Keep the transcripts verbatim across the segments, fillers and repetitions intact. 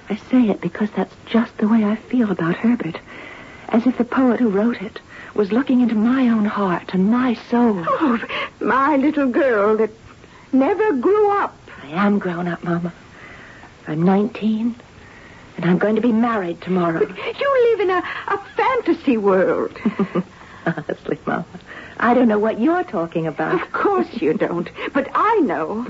I say it because that's just the way I feel about Herbert. As if the poet who wrote it was looking into my own heart and my soul. Oh, my little girl that never grew up. I am grown up, Mama. I'm nineteen, and I'm going to be married tomorrow. But you live in a, a fantasy world. Honestly, Mama, I don't know what you're talking about. Of course you don't, but I know.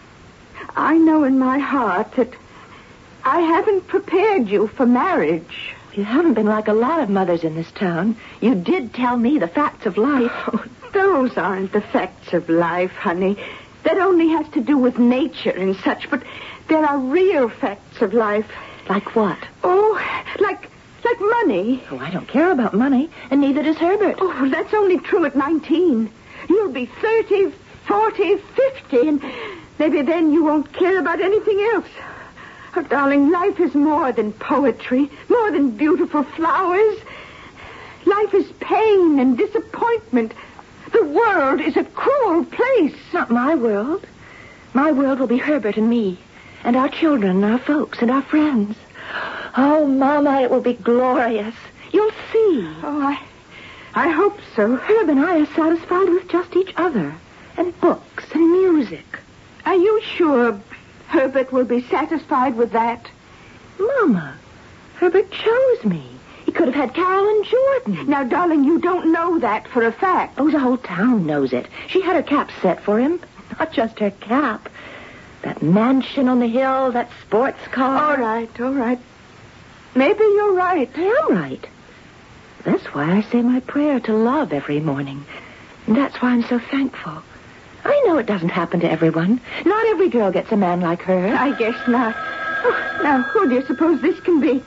I know in my heart that I haven't prepared you for marriage. You haven't been like a lot of mothers in this town. You did tell me the facts of life. Oh, those aren't the facts of life, honey. That only has to do with nature and such, but there are real facts of life. Like what? Oh, like like money. Oh, I don't care about money, and neither does Herbert. Oh, that's only true at nineteen. You'll be thirty, forty, fifty, and maybe then you won't care about anything else. Oh, darling, life is more than poetry, more than beautiful flowers. Life is pain and disappointment. The world is a cruel place. Not my world. My world will be Herbert and me, and our children, and our folks, and our friends. Oh, Mama, it will be glorious. You'll see. Oh, I, I hope so. Herb and I are satisfied with just each other, and books and music. Are you sure Herbert will be satisfied with that? Mama, Herbert chose me. He could have had Carolyn Jordan. Now, darling, you don't know that for a fact. Oh, the whole town knows it. She had her cap set for him. Not just her cap. That mansion on the hill, that sports car. All right, all right. Maybe you're right. I am right. That's why I say my prayer to love every morning. And that's why I'm so thankful. I know it doesn't happen to everyone. Not every girl gets a man like her. I guess not. Oh, now, who do you suppose this can be?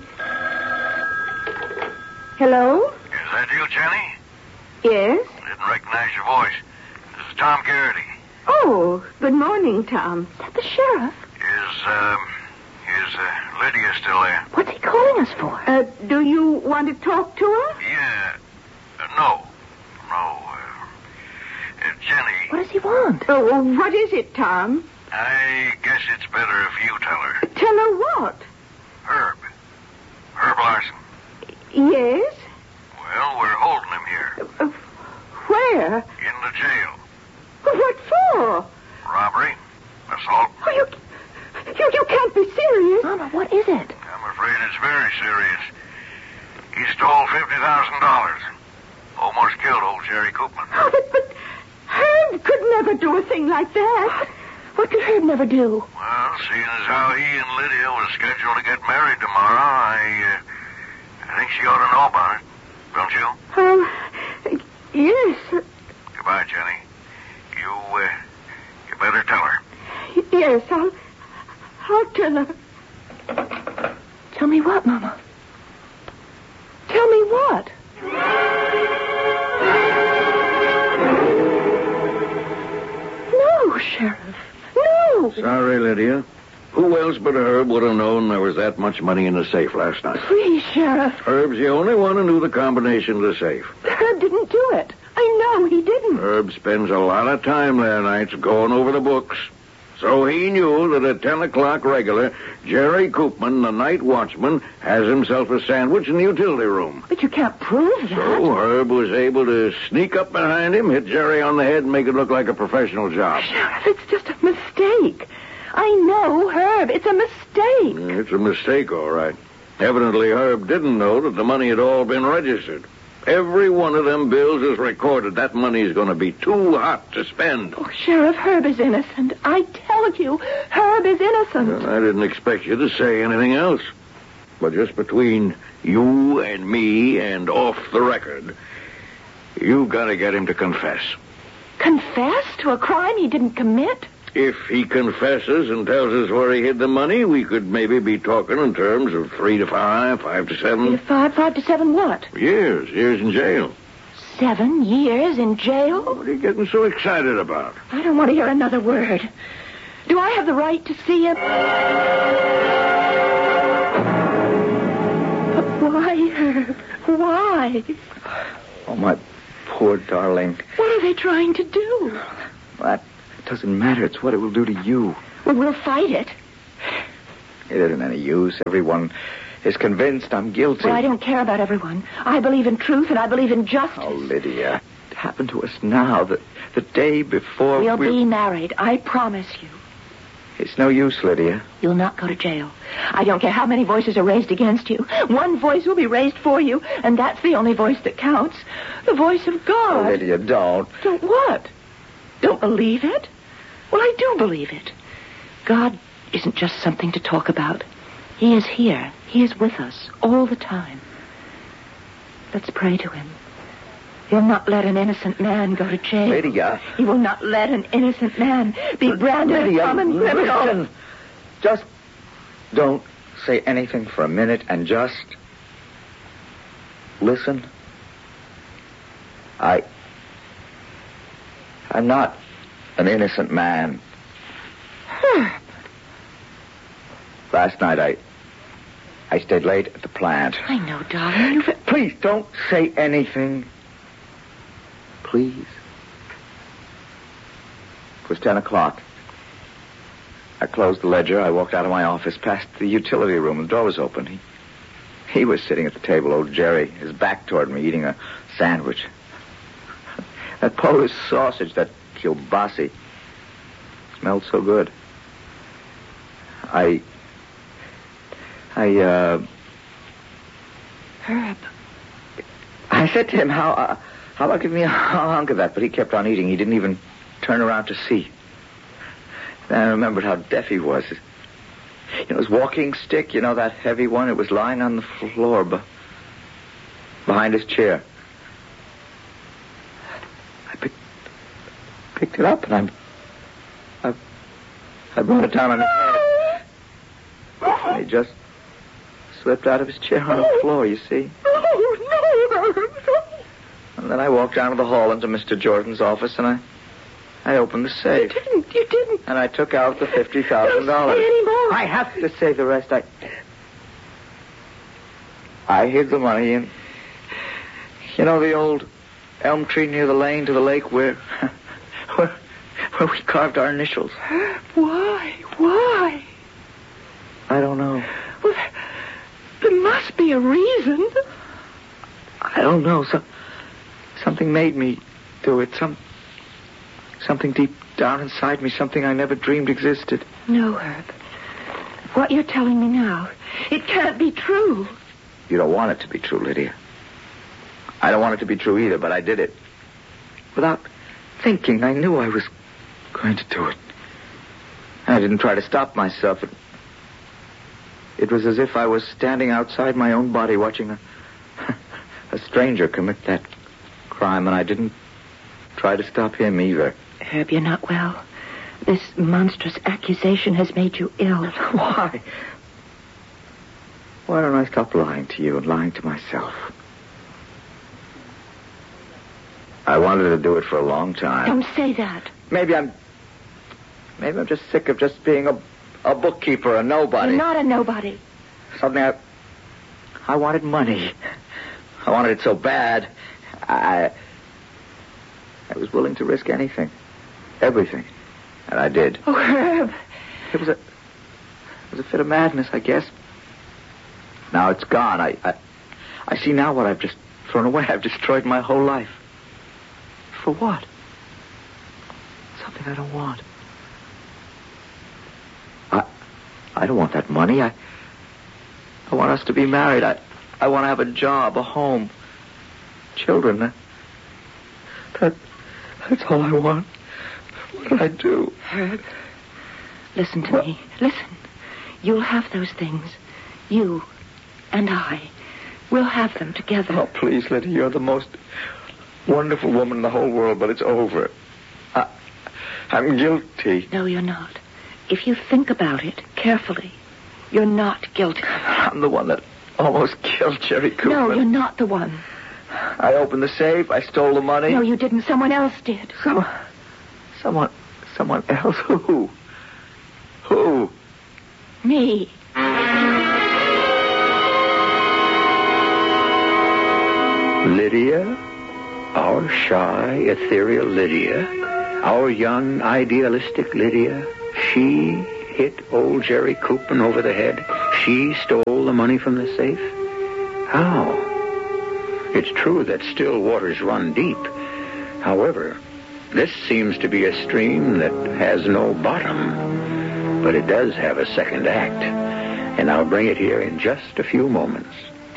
Hello? Is that you, Jenny? Yes? I didn't recognize your voice. This is Tom Garrity. Oh, good morning, Tom. Is that the sheriff? Is, um, is uh, Lydia still there? What's he calling us for? Uh, do you want to talk to her? Yeah. Uh, no. No. Uh, uh, Jenny. What does he want? Oh, well, what is it, Tom? I guess it's better if you tell her. Tell her what? Herb. Herb Larson. Yes? Well, we're holding him here. Uh, where? In the jail. What for? Robbery. Assault. Oh, you, you, you can't be serious. Mama, what is it? I'm afraid it's very serious. He stole fifty thousand dollars. Almost killed old Jerry Koopman. Oh, but, but Herb could never do a thing like that. What could Herb never do? Well, seeing as how he and Lydia was scheduled to get married tomorrow, I, uh, I think she ought to know about it. Don't you? Um, yes. Goodbye, Jenny. You, uh, you better tell her. Yes, I'll, I'll tell her. Tell me what, Mama? Tell me what? No, Sheriff. No. Sorry, Lydia. Who else but Herb would have known there was that much money in the safe last night? Please, Sheriff. Herb's the only one who knew the combination of the safe. Herb didn't do it. I know he didn't. Herb spends a lot of time there nights going over the books. So he knew that at ten o'clock regular, Jerry Koopman, the night watchman, has himself a sandwich in the utility room. But you can't prove that. So Herb was able to sneak up behind him, hit Jerry on the head, and make it look like a professional job. Sheriff, it's just a mistake. I know, Herb. It's a mistake. It's a mistake, all right. Evidently, Herb didn't know that the money had all been registered. Every one of them bills is recorded. That money is going to be too hot to spend. Oh, Sheriff, Herb is innocent. I tell you, Herb is innocent. Well, I didn't expect you to say anything else. But just between you and me and off the record, you've got to get him to confess. Confess to a crime he didn't commit? If he confesses and tells us where he hid the money, we could maybe be talking in terms of three to five, five to seven. Three to five, five to seven what? Years, years in jail. Seven years in jail? What are you getting so excited about? I don't want to hear another word. Do I have the right to see him? But why, Herb? Why? Oh, my poor darling. What are they trying to do? That doesn't matter. It's what it will do to you. Well, we'll fight it. It isn't any use. Everyone is convinced I'm guilty. Well, I don't care about everyone. I believe in truth and I believe in justice. Oh, Lydia. It happened to us now, the, the day before We'll we... be married. I promise you. It's no use, Lydia. You'll not go to jail. I don't care how many voices are raised against you. One voice will be raised for you, and that's the only voice that counts. The voice of God. Oh, Lydia, don't. Don't what? Don't believe it? Well, I do believe it. God isn't just something to talk about. He is here. He is with us all the time. Let's pray to him. He'll not let an innocent man go to jail. Lydia. He will not let an innocent man be branded Lydia, a common criminal. Listen. Just don't say anything for a minute and just listen. I... I'm not an innocent man. Last night I... I stayed late at the plant. I know, darling. You... Please, don't say anything. Please. It was ten o'clock. I closed the ledger. I walked out of my office, past the utility room. The door was open. He, he was sitting at the table, old Jerry, his back toward me, eating a sandwich. That Polish sausage, that kielbasi, smelled so good. I... I, uh... Herb. I said to him, how... Uh, How about giving me a hunk of that? But he kept on eating. He didn't even turn around to see. Then I remembered how deaf he was. You know, his walking stick, you know, that heavy one, it was lying on the floor be- behind his chair. I picked, picked it up and I'm... I, I brought it down on his head. And he just slipped out of his chair on the floor, you see. And then I walked down to the hall into Mister Jordan's office, and I I opened the safe. You didn't. You didn't. And I took out the fifty thousand dollars. Don't say any more. I have to say the rest. I I hid the money in, you know, the old elm tree near the lane to the lake where, where, where we carved our initials. Why? Why? I don't know. Well, there must be a reason. I don't know. So, something made me do it. Some, something deep down inside me. Something I never dreamed existed. No, Herb. What you're telling me now, it can't be true. You don't want it to be true, Lydia. I don't want it to be true either, but I did it. Without thinking, I knew I was going to do it. I didn't try to stop myself. It, it was as if I was standing outside my own body watching a, a stranger commit that crime, and I didn't try to stop him either. Herb, you're not well. This monstrous accusation has made you ill. Why? Why don't I stop lying to you and lying to myself? I wanted to do it for a long time. Don't say that. Maybe I'm... Maybe I'm just sick of just being a, a bookkeeper, a nobody. You're not a nobody. Suddenly I... I wanted money. I wanted it so bad. I... I was willing to risk anything. Everything. And I did. Oh, Herb. It was a... It was a fit of madness, I guess. Now it's gone. I, I... I see now what I've just thrown away. I've destroyed my whole life. For what? Something I don't want. I... I don't want that money. I... I want us to be married. I... I want to have a job, a home, children. That... that that's all I want. What did I do? Herb, listen to What? me. Listen. You'll have those things. You and I. We'll have them together. Oh, please, Lydia, you're the most wonderful woman in the whole world, but it's over. I, I'm guilty. No, you're not. If you think about it carefully, you're not guilty. I'm the one that almost killed Jerry Cooper. No, you're not the one. I opened the safe. I stole the money. No, you didn't. Someone else did. Some, someone, someone else. Who? Who? Me. Lydia, our shy, ethereal Lydia, our young, idealistic Lydia, she hit old Jerry Koopman over the head? She stole the money from the safe? How? It's true that still waters run deep. However, this seems to be a stream that has no bottom. But it does have a second act. And I'll bring it here in just a few moments.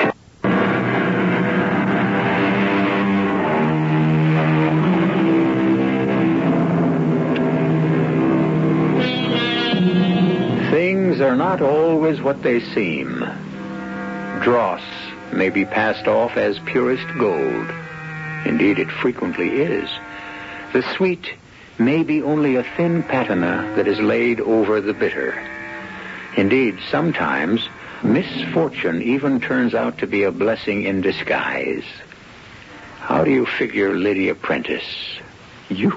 Things are not always what they seem. Dross may be passed off as purest gold. Indeed, it frequently is. The sweet may be only a thin patina that is laid over the bitter. Indeed, sometimes misfortune even turns out to be a blessing in disguise. How do you figure Lydia Prentice? You?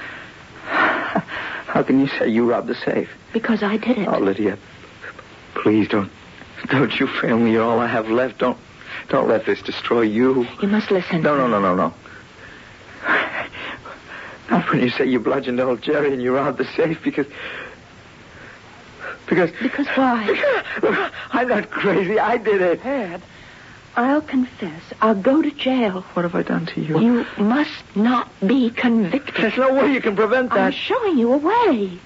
How can you say you robbed the safe? Because I did it. Oh, Lydia, please don't, don't you fail me. You're all I have left. Don't, don't let this destroy you. You must listen. No, no, no, no, no. Not when you say you bludgeoned old Jerry and you robbed the safe because... Because... Because why? Because, I'm not crazy. I did it. Herb, I'll confess. I'll go to jail. What have I done to you? You must not be convicted. There's no way you can prevent that. I'm showing you a way.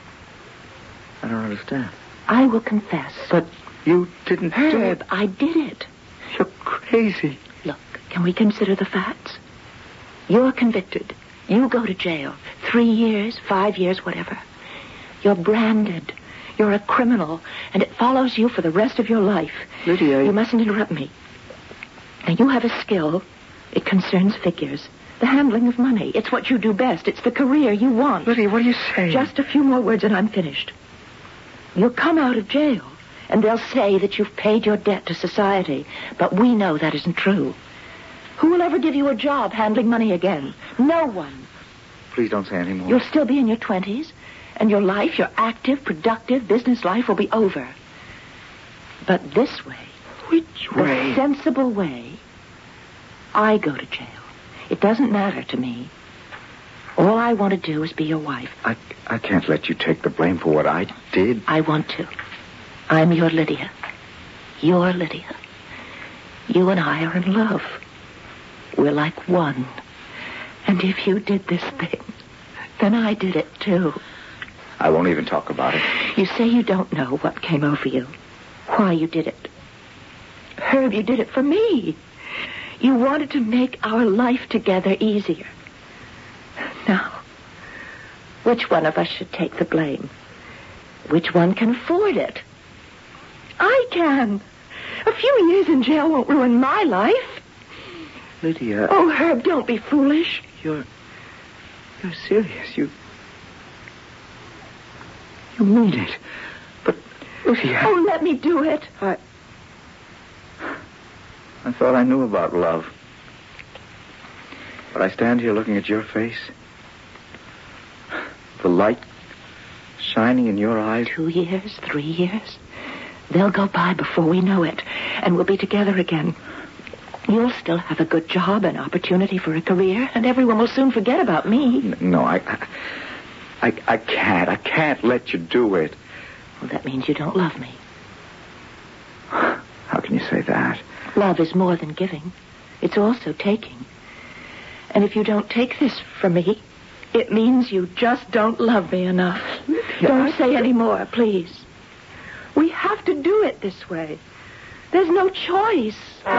I don't understand. I will confess. But you didn't do it. Herb, I did it. You're crazy. Look, can we consider the facts? You're convicted. You go to jail. Three years, five years, whatever. You're branded. You're a criminal, and it follows you for the rest of your life. Lydia... You mustn't interrupt me. Now, you have a skill. It concerns figures. The handling of money. It's what you do best. It's the career you want. Lydia, what are you saying? Just a few more words and I'm finished. You'll come out of jail, and they'll say that you've paid your debt to society, but we know that isn't true. Who will ever give you a job handling money again? No one. Please don't say any more. You'll still be in your twenties, and your life, your active, productive business life will be over. But this way, Which way? the sensible way, I go to jail. It doesn't matter to me. All I want to do is be your wife. I, I can't let you take the blame for what I did. I want to. I'm your Lydia. Your Lydia. You and I are in love. We're like one. And if you did this thing, then I did it too. I won't even talk about it. You say you don't know what came over you. Why you did it. Herb, you did it for me. You wanted to make our life together easier. Now, which one of us should take the blame? Which one can afford it? I can. A few years in jail won't ruin my life. Lydia... Oh, Herb, don't be foolish. You're... You're serious. You... You mean it. But, Lydia... Oh, let me do it. I... I thought I knew about love. But I stand here looking at your face. The light shining in your eyes. Two years, three years. They'll go by before we know it. And we'll be together again. You'll still have a good job, an opportunity for a career, and everyone will soon forget about me. No, I... I, I can't. I can't let you do it. Well, that means you don't love me. How can you say that? Love is more than giving. It's also taking. And if you don't take this from me, it means you just don't love me enough. Don't say any more, please. We have to do it this way. There's no choice.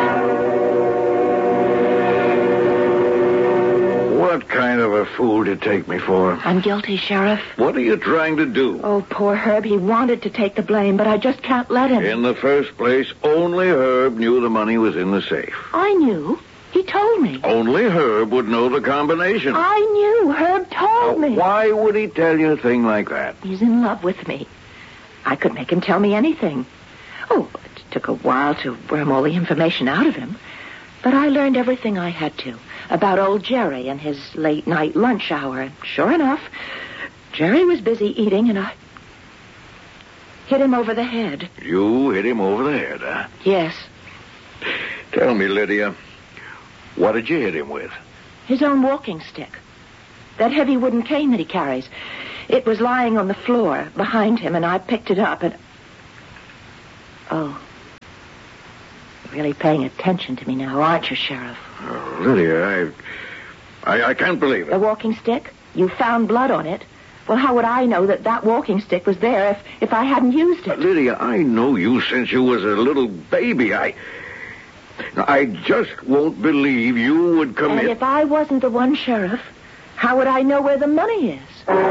What kind of a fool to take me for? I'm guilty, Sheriff. What are you trying to do? Oh, poor Herb. He wanted to take the blame, but I just can't let him. In the first place, only Herb knew the money was in the safe. I knew. He told me. Only Herb would know the combination. I knew. Herb told Now, me. why would he tell you a thing like that? He's in love with me. I could make him tell me anything. Oh, it took a while to worm all the information out of him. But I learned everything I had to about old Jerry and his late-night lunch hour. And sure enough, Jerry was busy eating, and I hit him over the head. You hit him over the head, huh? Yes. Tell me, Lydia, what did you hit him with? His own walking stick. That heavy wooden cane that he carries. It was lying on the floor behind him, and I picked it up and... Oh. You're really paying attention to me now, aren't you, Sheriff? Oh, Lydia, I, I... I can't believe The it. walking stick? You found blood on it. Well, how would I know that that walking stick was there if, if I hadn't used Uh, it? Lydia, I know you since you was a little baby. I... I just won't believe you would commit... And if I wasn't the one, Sheriff, how would I know where the money is?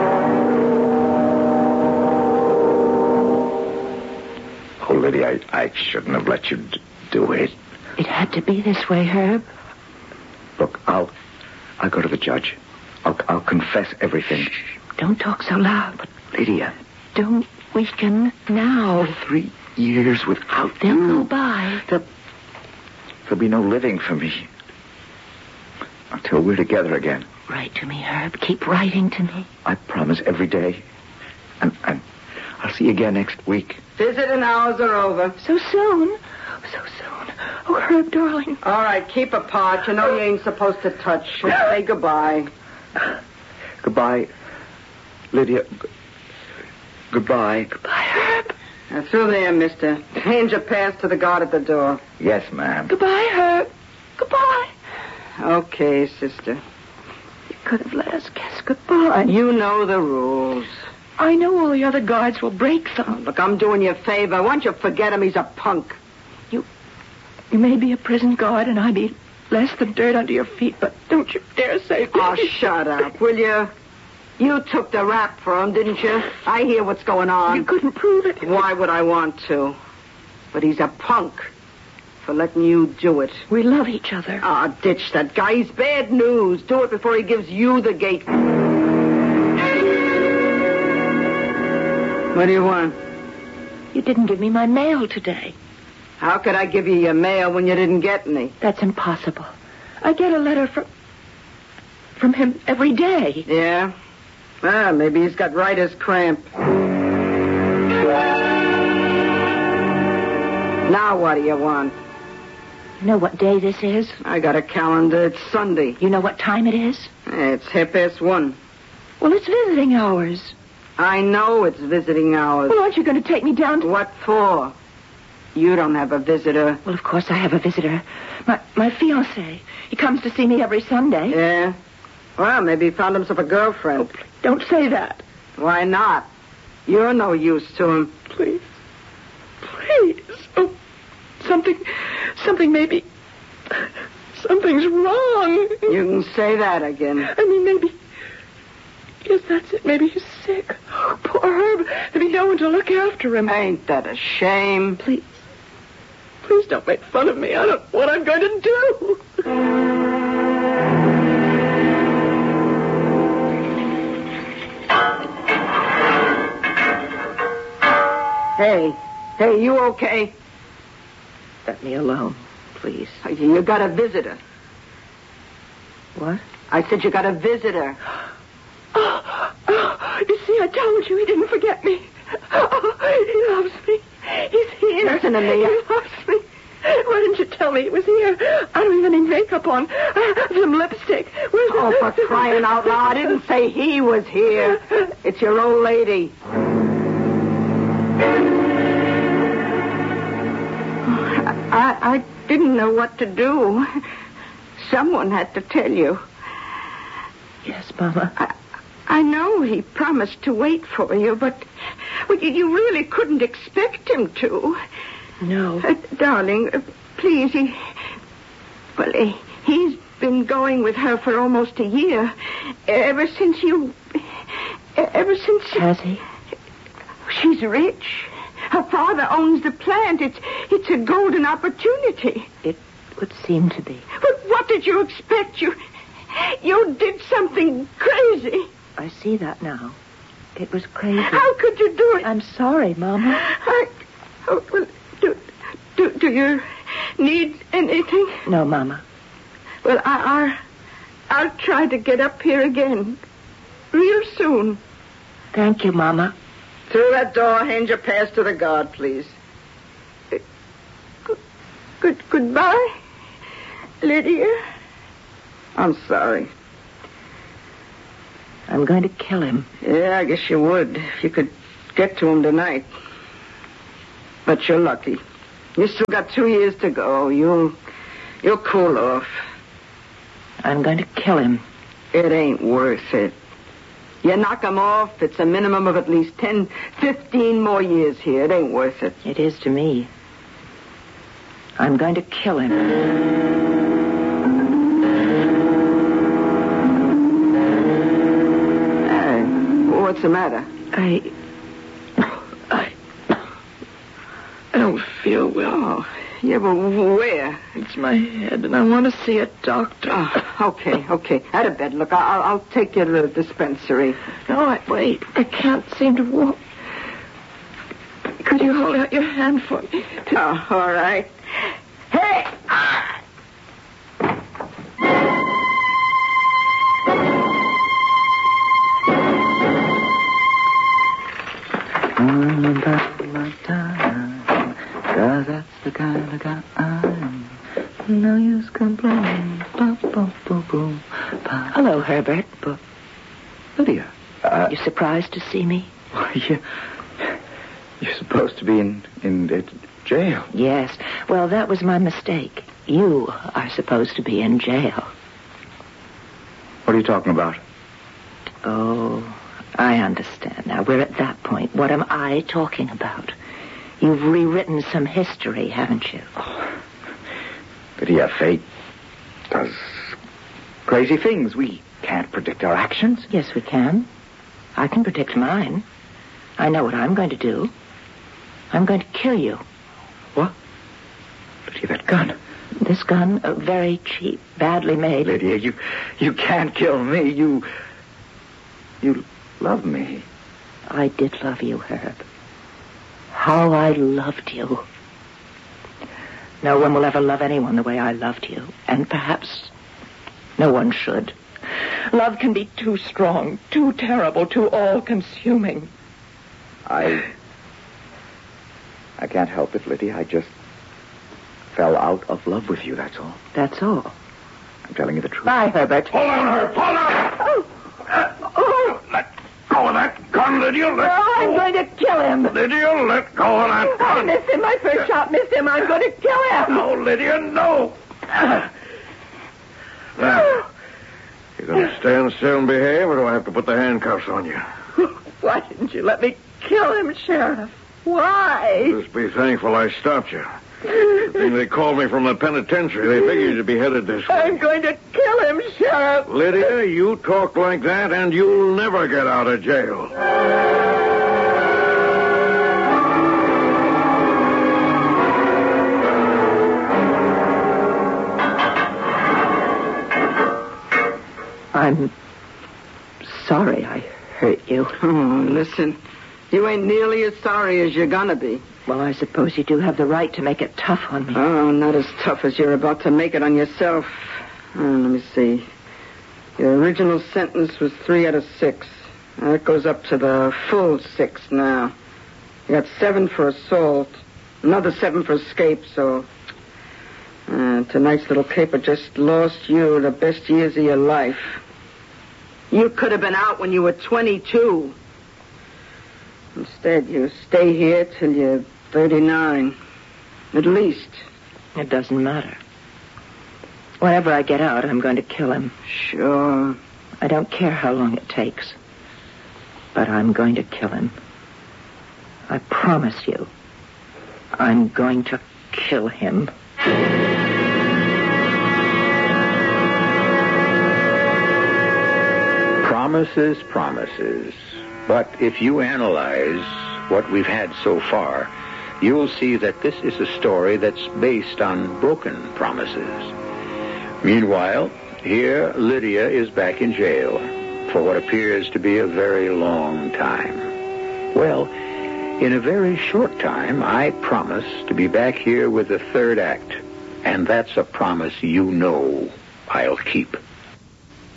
Oh, Lydia, I, I shouldn't have let you d- do it. It had to be this way, Herb. Look, I'll... I'll go to the judge. I'll, I'll confess everything. Shh, don't talk so loud. But, Lydia... Don't weaken now. Three years without They'll you. go by. There'll, there'll be no living for me. Until we're together again. Write to me, Herb. Keep writing to me. I promise every day. And, and I'll see you again next week. Visiting hours are over. So soon? So soon. Oh, Herb, darling. All right, keep apart. You know you ain't supposed to touch. Say goodbye. Goodbye, Lydia. G- goodbye. Goodbye, Herb. Now, through there, mister. Hand your pass to the guard at the door. Yes, ma'am. Goodbye, Herb. Goodbye. Okay, sister. You could have let us kiss goodbye. You know the rules. I know all the other guards will break them. Look, I'm doing you a favor. Why don't you forget him? He's a punk. You, you may be a prison guard, and I be less than dirt under your feet, but don't you dare say... Oh, shut up, will you? You took the rap for him, didn't you? I hear what's going on. You couldn't prove it. Why would I want to? But he's a punk for letting you do it. We love each other. Ah, ditch that guy. He's bad news. Do it before he gives you the gate. What do you want? You didn't give me my mail today. How could I give you your mail when you didn't get any? That's impossible. I get a letter from... from him every day. Yeah? Ah, maybe he's got writer's cramp. Now what do you want? You know what day this is? I got a calendar. It's Sunday. You know what time it is? It's half past one. Well, it's visiting hours. I know it's visiting hours. Well, aren't you going to take me down to... What for? You don't have a visitor. Well, of course I have a visitor. My my fiancé. He comes to see me every Sunday. Yeah? Well, maybe he found himself a girlfriend. Oh, please, don't say that. Why not? You're no use to him. Please. Please. Oh, something... Something maybe... Something's wrong. You can say that again. I mean, maybe... Yes, that's it. Maybe he's sick. Oh, poor Herb. There'll be no one to look after him. Ain't that a shame? Please. Please don't make fun of me. I don't know what I'm going to do. Hey. Hey, you okay? Let me alone, please. You got a visitor. What? I said you got a visitor. Oh, oh, you see, I told you he didn't forget me. Oh, he loves me. He's here. Listen to me. He loves me. Why didn't you tell me he was here? I don't even need makeup on. I have some lipstick. Where's Oh, for crying out loud. I didn't say he was here. It's your old lady. I, I didn't know what to do. Someone had to tell you. Yes, Mama. I, I know he promised to wait for you, but well, you, you really couldn't expect him to. No. Uh, darling, uh, please, he... Well, he, he's been going with her for almost a year. Ever since you... Ever since... Has he? She's rich. Her father owns the plant. It's, it's a golden opportunity. It would seem to be. But what did you expect? You... You did something crazy. I see that now. It was crazy. How could you do it? I'm sorry, Mama. I... Oh, well, do, do, do you need anything? No, Mama. Well, I, I, I'll try to get up here again. Real soon. Thank you, Mama. Through that door, hand your pass to the guard, please. Good, good, goodbye, Lydia. I'm sorry. I'm going to kill him. Yeah, I guess you would if you could get to him tonight. But you're lucky. You still got two years to go. You'll, you'll cool off. I'm going to kill him. It ain't worth it. You knock him off, it's a minimum of at least ten, fifteen more years here. It ain't worth it. It is to me. I'm going to kill him. Hey, what's the matter? I... I... I don't feel well. Oh, yeah, but where? It's my head, and I want to see a doctor. Oh, okay, okay. Out of bed. Look, I'll, I'll take you to the dispensary. No, I, wait. I can't seem to walk. Could you hold out your hand for me? Oh, all right. Hey! Ah! Cause that's the kind of guy I'm. No use complaining. Hello, Herbert. But, Lydia. Uh, You surprised to see me? you, you're supposed to be in, in uh, jail. Yes. Well, that was my mistake. You are supposed to be in jail. What are you talking about? Oh, I understand now. We're at that point. What am I talking about? You've rewritten some history, haven't you? Oh, Lydia, fate does crazy things. We can't predict our actions. Yes, we can. I can predict mine. I know what I'm going to do. I'm going to kill you. What? Lydia, that gun. This gun, uh, very cheap, badly made. Lydia, you you can't kill me. You you love me. I did love you, Herb. How I loved you. No one will ever love anyone the way I loved you. And perhaps no one should. Love can be too strong, too terrible, too all-consuming. I... I can't help it, Lydia. I just fell out of love with you, that's all. That's all. I'm telling you the truth. Bye, Herbert. Hold on, Herb. Hold on. Oh. Uh, oh. Let go of that gun, Lydia. Let Oh, I'm go. going to kill him. Lydia, let go of that I gun. missed him. My first shot missed him. I'm going to kill him. No, Lydia, no. Now, you going to stand still and behave, or do I have to put the handcuffs on you? Why didn't you let me kill him, Sheriff? Why? Just be thankful I stopped you. Good thing they called me from the penitentiary. They figured you'd be headed this way. I'm going to kill him, Sheriff. Lydia, you talk like that, and you'll never get out of jail. I'm sorry I hurt you. Oh, listen. You ain't nearly as sorry as you're gonna be. Well, I suppose you do have the right to make it tough on me. Oh, not as tough as you're about to make it on yourself. Oh, let me see. Your original sentence was three out of six. That goes up to the full six now. You got seven for assault, another seven for escape, so... Uh, tonight's little caper just lost you the best years of your life. You could have been out when you were twenty-two. Instead, you stay here till you're thirty-nine. At least. It doesn't matter. Whenever I get out, I'm going to kill him. Sure. I don't care how long it takes. But I'm going to kill him. I promise you. I'm going to kill him. Promises, promises. But if you analyze what we've had so far, you'll see that this is a story that's based on broken promises. Meanwhile, here Lydia is back in jail for what appears to be a very long time. Well, in a very short time, I promise to be back here with the third act. And that's a promise you know I'll keep.